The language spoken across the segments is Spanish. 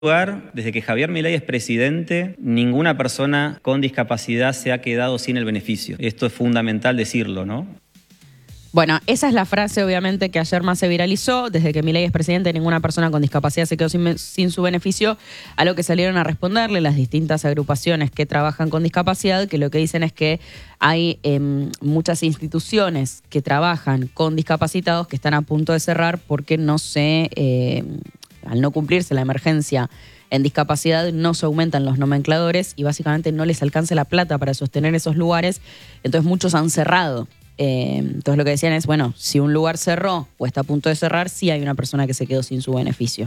lugar, desde que Javier Milei es presidente, ninguna persona con discapacidad se ha quedado sin el beneficio. Esto es fundamental decirlo, ¿no? Bueno, esa es la frase obviamente que ayer más se viralizó. Desde que Milei es presidente, ninguna persona con discapacidad se quedó sin su beneficio, a lo que salieron a responderle las distintas agrupaciones que trabajan con discapacidad, que lo que dicen es que hay muchas instituciones que trabajan con discapacitados que están a punto de cerrar porque al no cumplirse la emergencia en discapacidad no se aumentan los nomencladores y básicamente no les alcanza la plata para sostener esos lugares, entonces muchos han cerrado. Entonces lo que decían es, bueno, si un lugar cerró o está a punto de cerrar, sí hay una persona que se quedó sin su beneficio.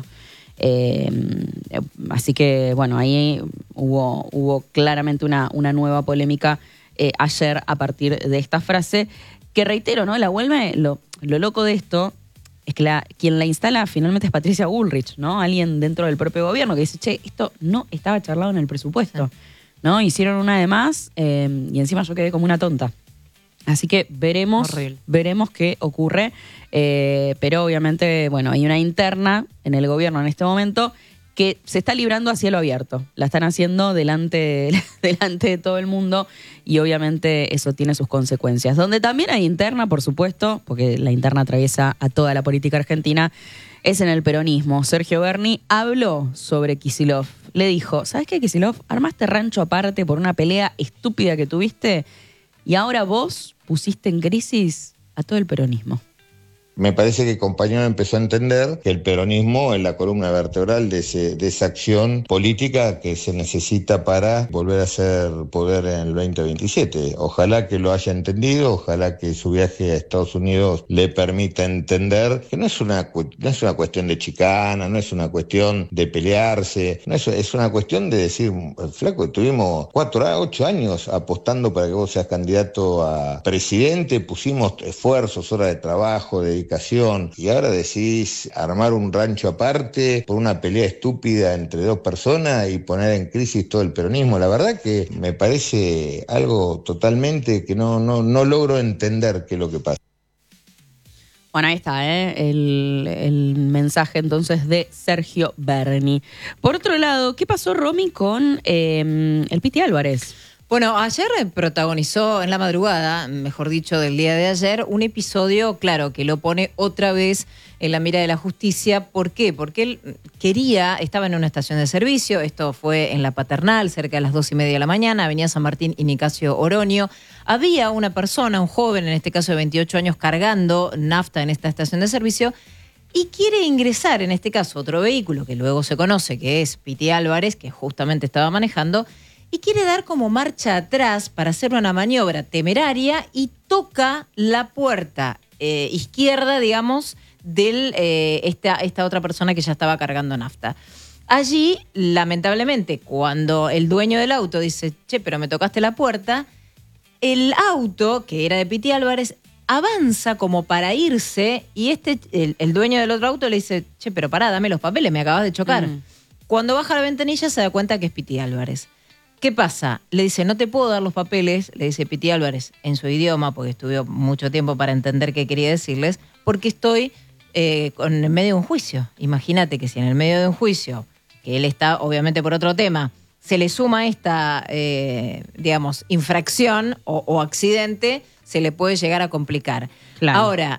Así que, bueno, ahí hubo claramente una nueva polémica ayer a partir de esta frase, que reitero, ¿no? La vuelve, lo loco de esto es que quien la instala finalmente es Patricia Bullrich, ¿no? Alguien dentro del propio gobierno que dice, che, esto no estaba charlado en el presupuesto, ¿no? Hicieron una de más y encima yo quedé como una tonta. Así que veremos qué ocurre, pero obviamente, bueno, hay una interna en el gobierno en este momento que se está librando a cielo abierto. La están haciendo delante de todo el mundo y obviamente eso tiene sus consecuencias. Donde también hay interna, por supuesto, porque la interna atraviesa a toda la política argentina, es en el peronismo. Sergio Berni habló sobre Kicillof. Le dijo, ¿sabes qué, Kicillof? Armaste rancho aparte por una pelea estúpida que tuviste y ahora vos pusiste en crisis a todo el peronismo. Me parece que Compañón empezó a entender que el peronismo es la columna vertebral de esa acción política que se necesita para volver a ser poder en el 2027. Ojalá que lo haya entendido, ojalá que su viaje a Estados Unidos le permita entender que no es una cuestión de chicana, no es una cuestión de pelearse, es una cuestión de decir, flaco, tuvimos 8 años apostando para que vos seas candidato a presidente, pusimos esfuerzos, horas de trabajo, y ahora decidís armar un rancho aparte por una pelea estúpida entre dos personas y poner en crisis todo el peronismo. La verdad que me parece algo totalmente que no logro entender qué es lo que pasa. Bueno, ahí está, el mensaje entonces de Sergio Berni. Por otro lado, ¿qué pasó, Romy, con el Piti Álvarez? Bueno, ayer protagonizó en la madrugada, mejor dicho, del día de ayer, un episodio, claro, que lo pone otra vez en la mira de la justicia. ¿Por qué? Porque él estaba en una estación de servicio, esto fue en La Paternal, cerca de las 2:30 de la mañana, Avenida San Martín y Nicasio Oroño. Había una persona, un joven, en este caso de 28 años, cargando nafta en esta estación de servicio y quiere ingresar, en este caso, otro vehículo que luego se conoce que es Piti Álvarez, que justamente estaba manejando, y quiere dar como marcha atrás para hacer una maniobra temeraria y toca la puerta izquierda, digamos, de esta otra persona que ya estaba cargando nafta. Allí, lamentablemente, cuando el dueño del auto dice, che, pero me tocaste la puerta, el auto, que era de Piti Álvarez, avanza como para irse y el dueño del otro auto le dice, che, pero pará, dame los papeles, me acabas de chocar. Cuando baja la ventanilla se da cuenta que es Piti Álvarez. ¿Qué pasa? Le dice, no te puedo dar los papeles, le dice Piti Álvarez en su idioma, porque estuvo mucho tiempo para entender qué quería decirles, porque estoy en medio de un juicio. Imagínate que si en el medio de un juicio, que él está obviamente por otro tema, se le suma esta, digamos, infracción o accidente, se le puede llegar a complicar. Claro. Ahora,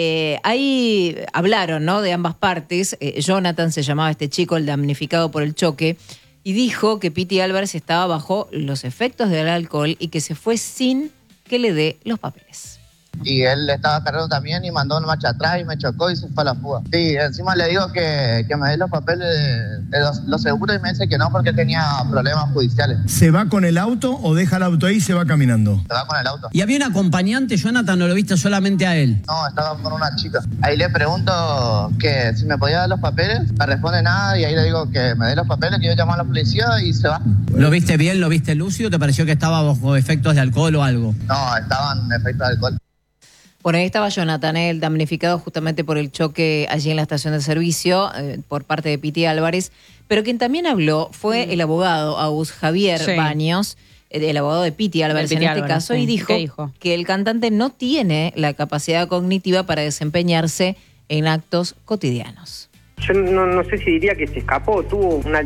ahí hablaron, ¿no?, de ambas partes. Jonathan se llamaba este chico, el damnificado por el choque, y dijo que Piti Álvarez estaba bajo los efectos del alcohol y que se fue sin que le dé los papeles. Y él estaba cargando también y mandó una marcha atrás y me chocó y se fue a la fuga. Sí, encima le digo que me dé los papeles de los seguros y me dice que no porque tenía problemas judiciales. ¿Se va con el auto o deja el auto ahí y se va caminando? Se va con el auto. ¿Y había un acompañante, Jonathan, o lo viste solamente a él? No, estaba con una chica. Ahí le pregunto que si me podía dar los papeles, me responde nada y ahí le digo que me dé los papeles, que yo llamo a la policía y se va. ¿Lo viste bien? ¿Lo viste lúcido? ¿Te pareció que estaba bajo efectos de alcohol o algo? No, estaban en efectos de alcohol. Bueno, ahí estaba Jonathan, el damnificado justamente por el choque allí en la estación de servicio por parte de Piti Álvarez. Pero quien también habló fue el abogado Agus Javier Baños, el abogado de Piti Álvarez en este caso, y dijo que el cantante no tiene la capacidad cognitiva para desempeñarse en actos cotidianos. Yo no sé si diría que se escapó, tuvo una